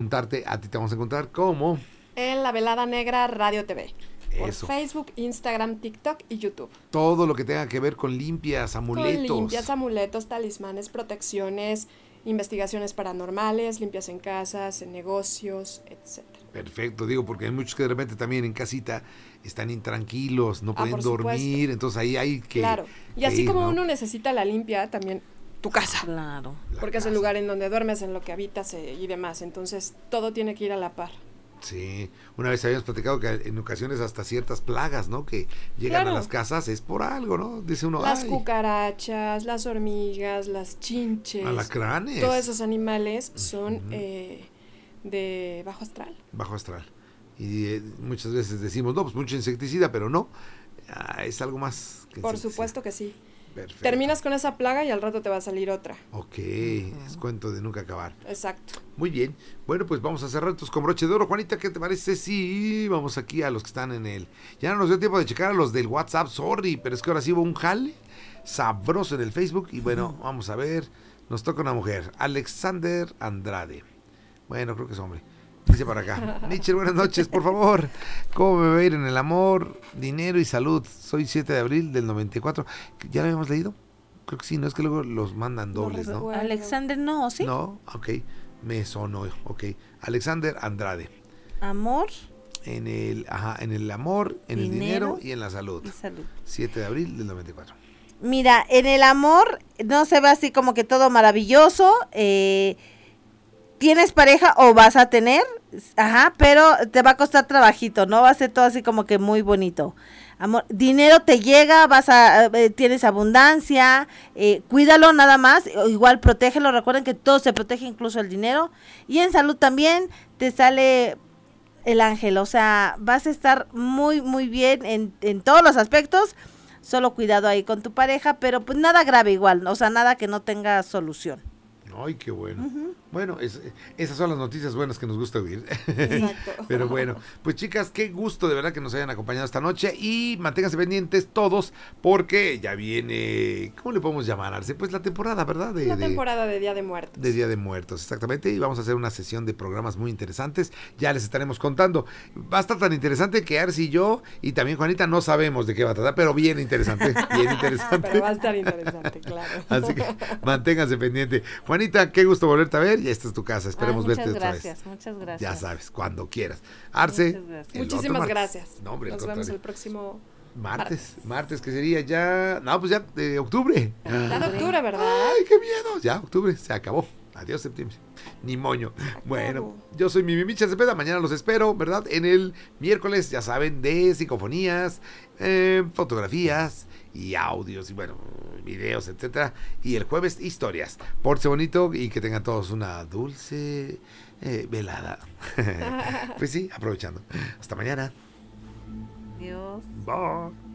preguntarte, a ti te vamos a encontrar como... En La Velada Negra Radio TV. Por Eso. Facebook, Instagram, TikTok y YouTube. Todo lo que tenga que ver con limpias, amuletos. Con limpias, amuletos, talismanes, protecciones, investigaciones paranormales, limpias en casas, en negocios, etc. Perfecto, digo, porque hay muchos que de repente también en casita están intranquilos, no pueden por dormir, supuesto. entonces ahí hay que... Claro, y que así ir, como ¿no? uno necesita la limpia, también tu casa. Claro. Porque es el lugar en donde duermes, en lo que habitas y demás. Entonces, todo tiene que ir a la par. Sí, una vez habíamos platicado que en ocasiones hasta ciertas plagas, ¿no? Que llegan a las casas es por algo, ¿no? Dice uno, las cucarachas, las hormigas, las chinches. Alacranes. Todos esos animales son de bajo astral. Bajo astral. Y muchas veces decimos, no, pues mucho insecticida, pero no. Es algo más que Por supuesto que sí. Perfecto. Terminas con esa plaga y al rato te va a salir otra. Ok, es cuento de nunca acabar. Exacto. Muy bien. Bueno, pues vamos a cerrar entonces con broche de oro. Juanita, ¿qué te parece? Sí, vamos aquí a los que están en el... Ya no nos dio tiempo de checar a los del WhatsApp, sorry, pero es que ahora sí hubo un jale sabroso en el Facebook. Y bueno, vamos a ver. Nos toca una mujer, Alexander Andrade. Bueno, creo que es hombre. Dice para acá, Michel, buenas noches, por favor. ¿Cómo me va a ir en el amor, dinero y salud? Soy 7 de abril del 94. ¿Ya lo habíamos leído? Creo que sí, no es que luego los mandan dobles, ¿no? Alexander, no, ¿sí? No, ok, me sonó, ok. Alexander Andrade. Amor. En el amor, en el dinero y en la salud. Y salud. 7 de abril del 94. Mira, en el amor no se ve así como que todo maravilloso. ¿Tienes pareja o vas a tener? Ajá, pero te va a costar trabajito, no va a ser todo así como que muy bonito. Amor, dinero te llega, tienes abundancia, cuídalo nada más, igual protégelo, recuerden que todo se protege, incluso el dinero. Y en salud también te sale el ángel, o sea, vas a estar muy, muy bien en todos los aspectos, solo cuidado ahí con tu pareja, pero pues nada grave igual, o sea, nada que no tenga solución. Ay, qué bueno. Bueno, esas son las noticias buenas que nos gusta oír. Exacto. Pero bueno, pues chicas, qué gusto de verdad que nos hayan acompañado esta noche y manténganse pendientes todos porque ya viene, ¿cómo le podemos llamar, Arce? Pues la temporada, ¿verdad? La temporada de Día de Muertos. De Día de Muertos, exactamente. Y vamos a hacer una sesión de programas muy interesantes. Ya les estaremos contando. Va a estar tan interesante que Arce y yo y también Juanita no sabemos de qué va a tratar, pero bien interesante, bien interesante. Pero va a estar interesante, claro. Así que manténganse pendientes. Juanita, qué gusto volverte a ver. Ya esta es tu casa. Esperemos verte otra vez. Muchas gracias. Ya sabes, cuando quieras. Arce. Muchísimas gracias. No, hombre, nos vemos el próximo martes, que sería ya, no, pues ya de octubre. Ya de octubre, ¿verdad? Ay, qué miedo. Ya, octubre, se acabó. Adiós, septiembre. Ni moño. Bueno, yo soy Mimi Michel Cepeda. Mañana los espero, ¿verdad? En el miércoles, ya saben, de psicofonías, fotografías y audios y bueno, videos, etcétera. Y el jueves, historias. Pórtense bonito y que tengan todos una dulce velada. Pues sí, aprovechando. Hasta mañana. Adiós. Bye.